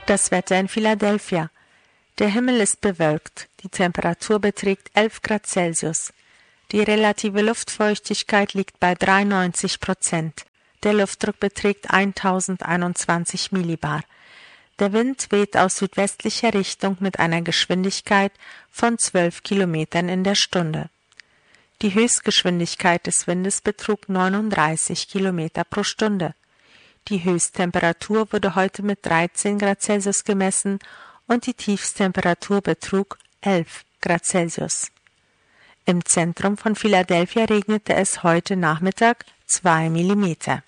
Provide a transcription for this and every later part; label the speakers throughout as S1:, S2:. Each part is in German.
S1: Das Wetter in Philadelphia. Der Himmel ist bewölkt. Die Temperatur beträgt 11 Grad Celsius. Die relative Luftfeuchtigkeit liegt bei 93%. Der Luftdruck beträgt 1021 Millibar. Der Wind weht aus südwestlicher Richtung mit einer Geschwindigkeit von 12 Kilometern in der Stunde. Die Höchstgeschwindigkeit des Windes betrug 39 Kilometer pro Stunde. Die Höchsttemperatur wurde heute mit 13 Grad Celsius gemessen und die Tiefsttemperatur betrug 11 Grad Celsius. Im Zentrum von Philadelphia regnete es heute Nachmittag 2 Millimeter.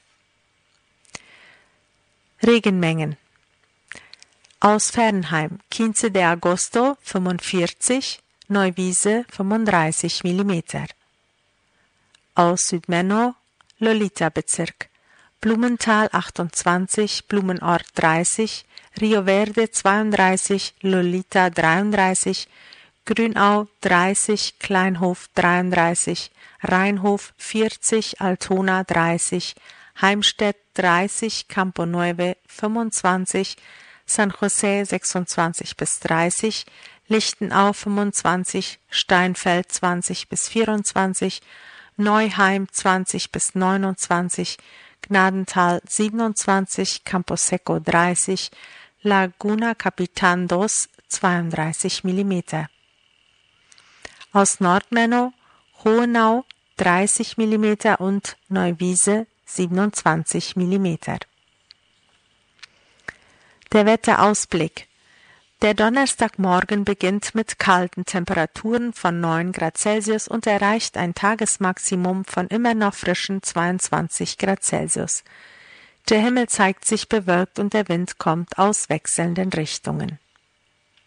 S1: Regenmengen. Aus Fernheim, 15 de agosto 45, Neuwiese 35 Millimeter. Aus Südmenno, Lolita-Bezirk, Blumenthal 28, Blumenort 30, Rio Verde 32, Lolita 33, Grünau 30, Kleinhof 33, Rheinhof 40, Altona 30, Heimstedt 30, Campo Nueve 25, San Jose 26 bis 30, Lichtenau 25, Steinfeld 20 bis 24, Neuheim 20 bis 29, Gnadenthal 27, Camposeco 30, Laguna Capitan dos 32 mm. Aus Nordmenno, Hohenau 30 mm und Neuwiese 27 mm. Der Wetterausblick. Der Donnerstagmorgen beginnt mit kalten Temperaturen von 9 Grad Celsius und erreicht ein Tagesmaximum von immer noch frischen 22 Grad Celsius. Der Himmel zeigt sich bewölkt und der Wind kommt aus wechselnden Richtungen.